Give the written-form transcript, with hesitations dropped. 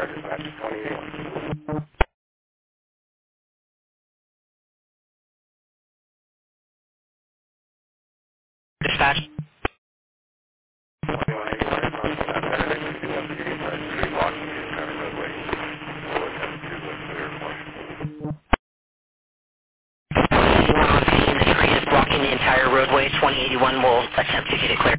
dispatch 2081. Dispatch. 2181 is on Saturday, 3 blocks from the entire roadway. So it's at 2 with clear portion. On scene, the train is blocking the entire roadway. 2081 will attempt to get it clear.